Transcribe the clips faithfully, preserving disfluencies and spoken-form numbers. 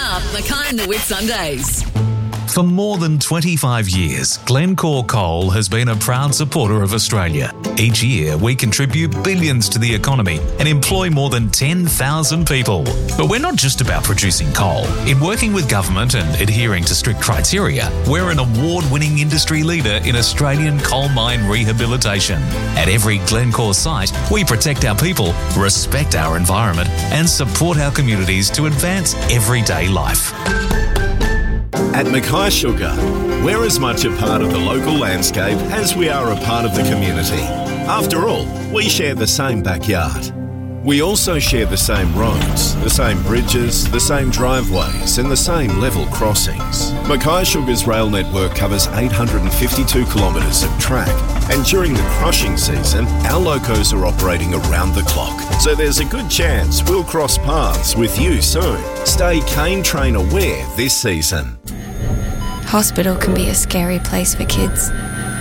up Mackay and the Whitsundays. For more than twenty-five years, Glencore Coal has been a proud supporter of Australia. Each year, we contribute billions to the economy and employ more than ten thousand people. But we're not just about producing coal. In working with government and adhering to strict criteria, we're an award-winning industry leader in Australian coal mine rehabilitation. At every Glencore site, we protect our people, respect our environment, and support our communities to advance everyday life. At Mackay Sugar, we're as much a part of the local landscape as we are a part of the community. After all, we share the same backyard. We also share the same roads, the same bridges, the same driveways and the same level crossings. Mackay Sugar's rail network covers eight hundred fifty-two kilometres of track, and during the crushing season, our locos are operating around the clock. So there's a good chance we'll cross paths with you soon. Stay cane train aware this season. Hospital can be a scary place for kids.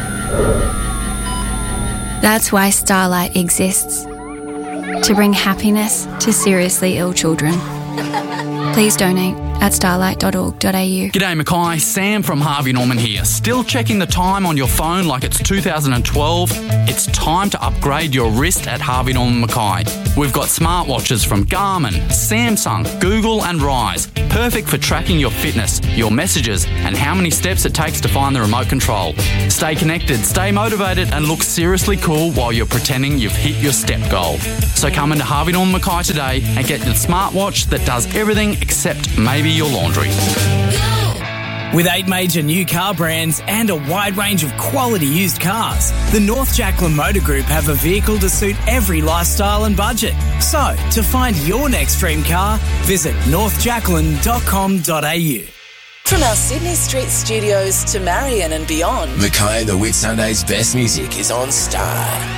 That's why Starlight exists. To bring happiness to seriously ill children. Please donate at starlight dot org dot a u. G'day Mackay, Sam from Harvey Norman here. Still checking the time on your phone like it's two thousand twelve? It's time to upgrade your wrist at Harvey Norman Mackay. We've got smartwatches from Garmin, Samsung, Google and Rise. Perfect for tracking your fitness, your messages and how many steps it takes to find the remote control. Stay connected, stay motivated and look seriously cool while you're pretending you've hit your step goal. So come into Harvey Norman Mackay today and get the smartwatch that does everything except maybe your laundry. With eight major new car brands and a wide range of quality used cars, the North Jacqueline Motor Group have a vehicle to suit every lifestyle and budget. So, to find your next dream car, visit north jacqueline dot com dot a u. From our Sydney Street studios to Marion and beyond, Mackay and the Whitsundays' best music is on Star.